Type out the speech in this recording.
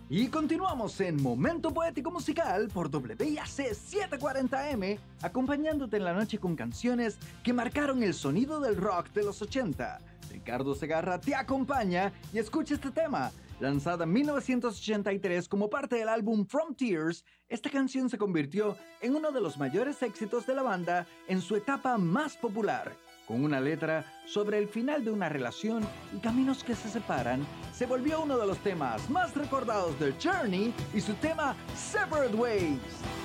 Y continuamos en Momento Poético Musical por WIAC 740M, acompañándote en la noche con canciones que marcaron el sonido del rock de los 80. Ricardo Segarra te acompaña y escucha este tema. Lanzada en 1983 como parte del álbum From Tears, esta canción se convirtió en uno de los mayores éxitos de la banda en su etapa más popular. Con una letra sobre el final de una relación y caminos que se separan, se volvió uno de los temas más recordados de Journey y su tema Separate Ways.